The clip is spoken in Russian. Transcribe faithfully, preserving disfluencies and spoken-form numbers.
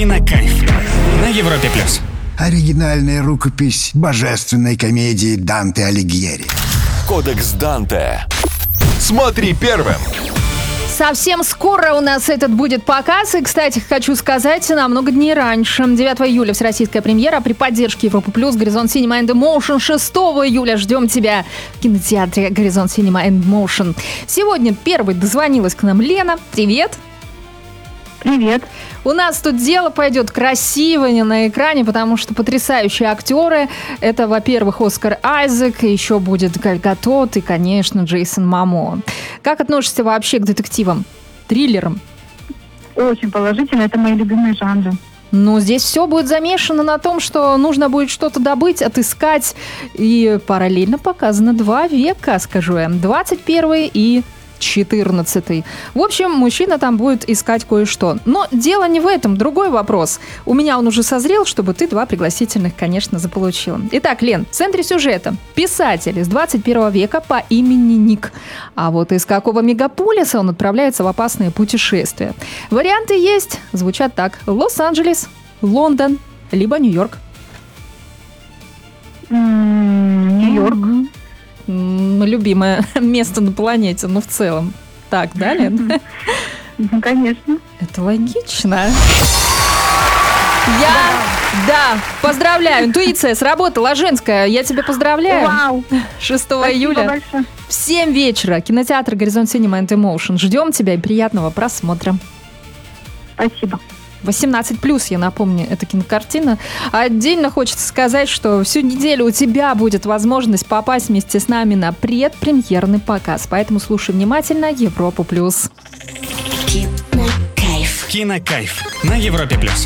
Кинокайф на Европе плюс. Оригинальная рукопись божественной комедии Данте Алигьери. Кодекс Данте. Смотри первым. Совсем скоро у нас этот будет показ. И, кстати, хочу сказать, на много дней раньше. девятого июля всероссийская премьера при поддержке Европы Плюс, Горизонт Cinema and Emotion. шестого июля ждем тебя в кинотеатре Горизонт Cinema and Emotion. Сегодня первой дозвонилась к нам Лена. Привет. Привет. У нас тут дело пойдет красиво не на экране, потому что потрясающие актеры. Это, во-первых, Оскар Айзек, еще будет Галь Гадот и, конечно, Джейсон Момо. Как относишься вообще к детективам, триллерам? Очень положительно. Это мои любимые жанры. Ну, здесь все будет замешано на том, что нужно будет что-то добыть, отыскать. И параллельно показано два века, скажу я. двадцать первый и четырнадцатый. В общем, мужчина там будет искать кое-что. Но дело не в этом. Другой вопрос. У меня он уже созрел, чтобы ты два пригласительных, конечно, заполучила. Итак, Лен, в центре сюжета писатель из двадцать первого века по имени Ник. А вот из какого мегаполиса он отправляется в опасное путешествие? Варианты есть. Звучат так. Лос-Анджелес, Лондон, либо Нью-Йорк. М, Нью-Йорк. Мгм. М, Любимое место на планете, ну в целом. Так, да, Лен? Ну, конечно. Это логично. Я, да, поздравляю, интуиция сработала, женская. Я тебя поздравляю. Вау. шестого Спасибо июля большое. в семь вечера. Кинотеатр Горизонт Cinema and Emotion. Ждем тебя и приятного просмотра. Спасибо. восемнадцать плюс, я напомню, это кинокартина. Отдельно хочется сказать, что всю неделю у тебя будет возможность попасть вместе с нами на предпремьерный показ. Поэтому слушай внимательно Европу плюс. Кинокайф на Европе плюс.